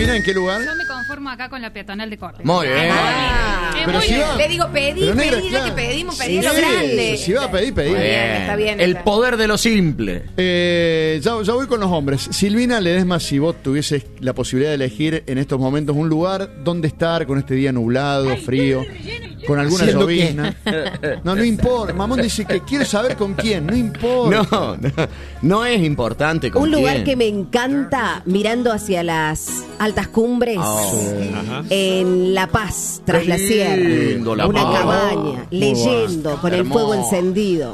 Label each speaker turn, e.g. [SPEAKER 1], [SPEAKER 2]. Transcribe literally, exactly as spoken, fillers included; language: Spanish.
[SPEAKER 1] Silvina, ¿en qué lugar?
[SPEAKER 2] Yo me conformo acá con la peatonal de Córdoba.
[SPEAKER 3] Muy bien.
[SPEAKER 2] Ah,
[SPEAKER 1] Pero
[SPEAKER 2] muy
[SPEAKER 1] si
[SPEAKER 2] bien.
[SPEAKER 1] va-
[SPEAKER 4] Le digo, pedí,
[SPEAKER 1] Pero
[SPEAKER 4] pedí,
[SPEAKER 1] negra,
[SPEAKER 4] lo
[SPEAKER 1] claro.
[SPEAKER 4] que pedimos, pedí
[SPEAKER 1] Sí,
[SPEAKER 4] lo grande.
[SPEAKER 1] si va a pedir, pedir.
[SPEAKER 4] Muy bien, está bien.
[SPEAKER 3] El
[SPEAKER 4] está.
[SPEAKER 3] poder de lo simple.
[SPEAKER 1] Eh, ya, ya voy con los hombres. Silvina Ledesma, si vos tuvieses la posibilidad de elegir en estos momentos un lugar donde estar con este día nublado, frío, con alguna
[SPEAKER 3] ¿Haciendo
[SPEAKER 1] llovizna. No, no importa. Mamón dice que quiere saber con quién. No importa.
[SPEAKER 3] No, no, no es importante con
[SPEAKER 5] Un lugar
[SPEAKER 3] quién.
[SPEAKER 5] que me encanta mirando hacia las altas cumbres
[SPEAKER 3] Oh.
[SPEAKER 5] en La Paz, tras
[SPEAKER 3] Qué
[SPEAKER 5] la sierra.
[SPEAKER 3] lindo, La
[SPEAKER 5] Una
[SPEAKER 3] Paz.
[SPEAKER 5] cabaña, leyendo con el
[SPEAKER 3] Hermoso.
[SPEAKER 5] fuego encendido.